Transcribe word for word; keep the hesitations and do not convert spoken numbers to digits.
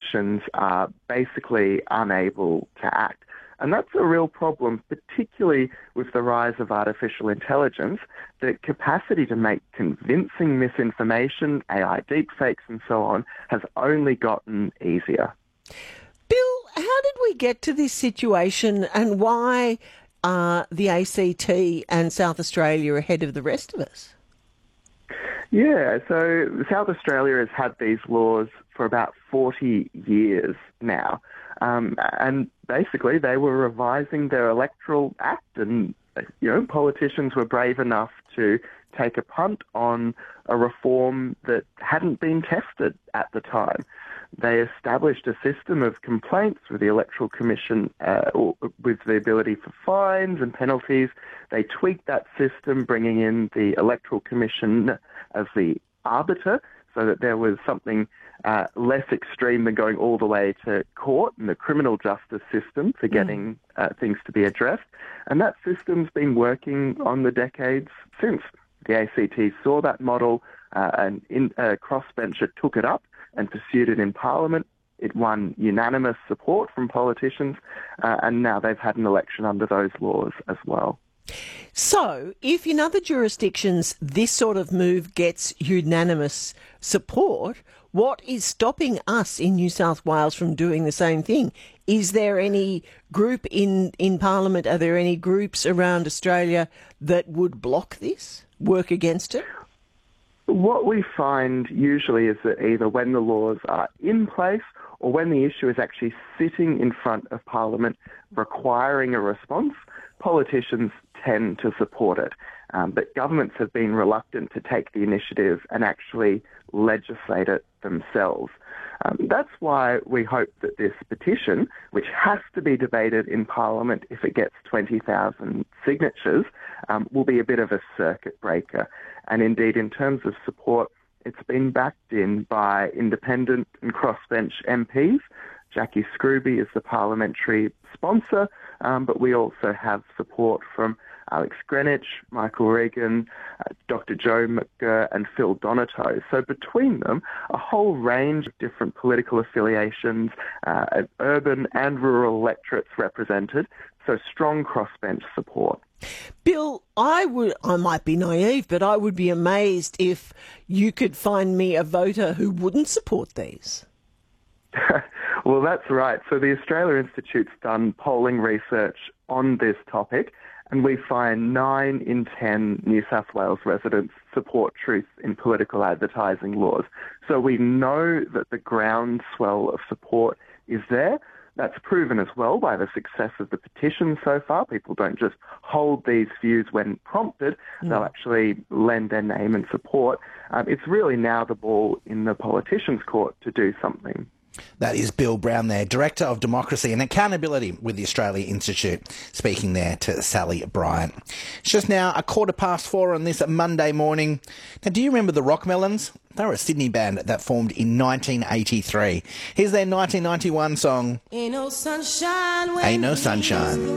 jurisdictions are basically unable to act. And that's a real problem, particularly with the rise of artificial intelligence. The capacity to make convincing misinformation, A I deepfakes and so on, has only gotten easier. Bill, how did we get to this situation, and why are the A C T and South Australia ahead of the rest of us? Yeah, so South Australia has had these laws for about forty years now. Um, and basically they were revising their electoral act, and, you know, politicians were brave enough to take a punt on a reform that hadn't been tested at the time. They established a system of complaints with the Electoral Commission uh, with the ability for fines and penalties. They tweaked that system, bringing in the Electoral Commission as the arbiter, so that there was something uh, less extreme than going all the way to court and the criminal justice system for getting mm. uh, things to be addressed. And that system's been working on the decades since. The A C T saw that model, uh, and in, uh, crossbencher took it up and pursued it in Parliament. It won unanimous support from politicians, uh, and now they've had an election under those laws as well. So, if in other jurisdictions this sort of move gets unanimous support, what is stopping us in New South Wales from doing the same thing? Is there any group in, in Parliament, are there any groups around Australia that would block this, work against it? What we find usually is that either when the laws are in place or when the issue is actually sitting in front of Parliament requiring a response, politicians tend to support it. Um, but governments have been reluctant to take the initiative and actually legislate it themselves. Um, that's why we hope that this petition, which has to be debated in Parliament if it gets twenty thousand signatures, um, will be a bit of a circuit breaker. And indeed, in terms of support, it's been backed in by independent and crossbench M Ps. Jackie Scrooby is the parliamentary sponsor, um, but we also have support from Alex Greenwich, Michael Regan, uh, Doctor Joe McGurr and Phil Donato. So between them, a whole range of different political affiliations, uh, urban and rural electorates represented, so strong crossbench support. Bill, I would, I might be naive, but I would be amazed if you could find me a voter who wouldn't support these. Well, that's right. So the Australia Institute's done polling research on this topic, and we find nine in ten New South Wales residents support truth in political advertising laws. So we know that the groundswell of support is there. That's proven as well by the success of the petition so far. People don't just hold these views when prompted. Mm. They'll actually lend their name and support. Um, it's really now the ball in the politicians' court to do something. That is Bill Brown there, Director of Democracy and Accountability with the Australia Institute, speaking there to Sally Bryant. It's just now a quarter past four on this Monday morning. Now, do you remember the Rockmelons? They were a Sydney band that formed in nineteen eighty-three. Here's their nineteen ninety-one song, Ain't No Sunshine. Ain't No Sunshine.